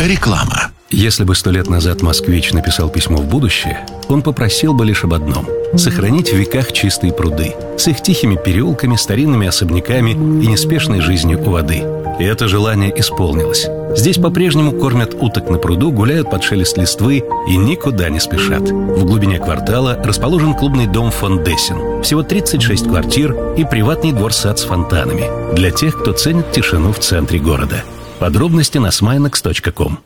Реклама. Если бы 100 лет назад москвич написал письмо в будущее, он попросил бы лишь об одном – сохранить в веках чистые пруды с их тихими переулками, старинными особняками и неспешной жизнью у воды. И это желание исполнилось. Здесь по-прежнему кормят уток на пруду, гуляют под шелест листвы и никуда не спешат. В глубине квартала расположен клубный дом фон Дессен. Всего 36 квартир и приватный двор-сад с фонтанами. Для тех, кто ценит тишину в центре города. Подробности на sminex.com.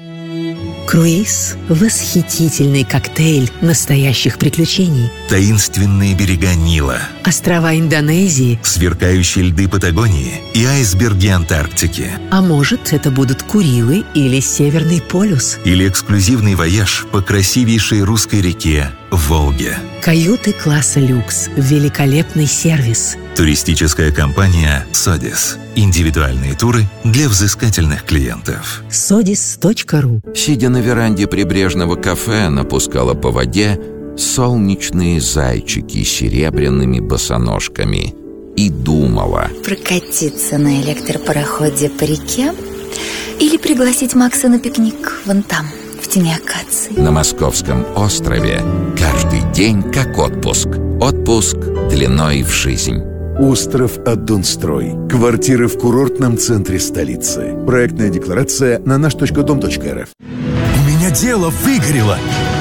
Круиз – восхитительный коктейль настоящих приключений. Таинственные берега Нила, Острова Индонезии, сверкающие льды Патагонии и айсберги Антарктики. а может, это будут Курилы или Северный полюс. Или эксклюзивный вояж по красивейшей русской реке Волге. Каюты класса люкс, великолепный сервис. Туристическая компания «Содис». Индивидуальные туры для взыскательных клиентов. sodis.ru. Сидя на веранде прибрежного кафе, она пускала по воде солнечные зайчики с серебряными босоножками и думала: прокатиться на электропароходе по реке или пригласить Макса на пикник вон там, в тени акаций. на Московском острове каждый день как отпуск. Отпуск длиной в жизнь. Остров Аддонстрой. Квартиры в курортном центре столицы. Проектная декларация на наш.дом.рф. У меня дело выгорело.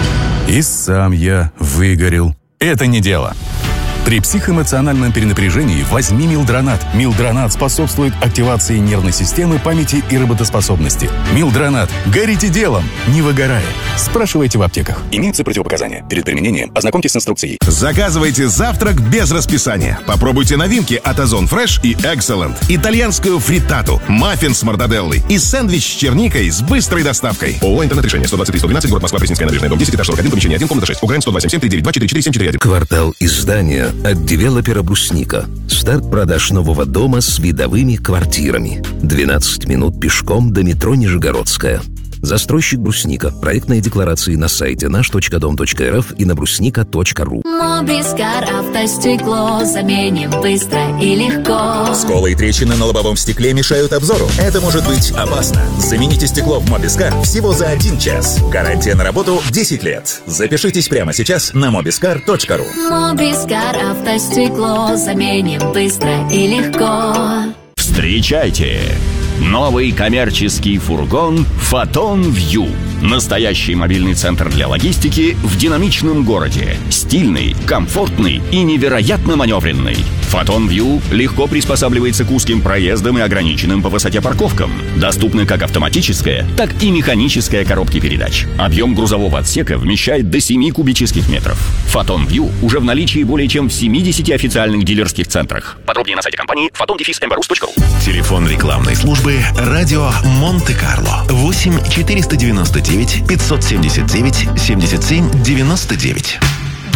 И сам я выгорел. Это не дело. При психоэмоциональном перенапряжении возьми Милдронат. Милдронат способствует активации нервной системы, памяти и работоспособности. Милдронат. Горите делом, не выгорая. Спрашивайте в аптеках. Имеются противопоказания. Перед применением ознакомьтесь с инструкцией. Заказывайте завтрак без расписания. Попробуйте новинки от Озон Фреш и Excellent. Итальянскую фриттату, маффин с мортаделлой и сэндвич с черникой с быстрой доставкой. ООО «Интернет-решение», 123-112, город Москва, Пресненская набережная, дом 10, этаж 41, помещение 1, комната 6. УГРН 102-77-392-44-741. Квартал издания от девелопера «Брусника». Старт продаж нового дома с видовыми квартирами. 12 минут пешком до метро Нижегородская. Застройщик «Брусника». Проектные декларации на сайте наш.дом.рф и на брусника.ру. Мобискар автостекло заменим быстро и легко. Сколы и трещины на лобовом стекле мешают обзору. Это может быть опасно. Замените стекло в Мобискар всего за 1 час. Гарантия на работу 10 лет. Запишитесь прямо сейчас на mobiscar.ru. Мобискар автостекло заменим быстро и легко. Встречайте! Новый коммерческий фургон «Фотон Вью». Настоящий мобильный центр для логистики в динамичном городе. Стильный, комфортный и невероятно маневренный. «Фотон Вью» легко приспосабливается к узким проездам и ограниченным по высоте парковкам. Доступны как автоматическая, так и механическая коробки передач. Объем грузового отсека вмещает до 7 кубических метров. «Фотон Вью» уже в наличии более чем в 70 официальных дилерских центрах. Подробнее на сайте компании photon-mbarus.ru. Телефон рекламной службы «Радио Монте-Карло». 8 499 579 77 99.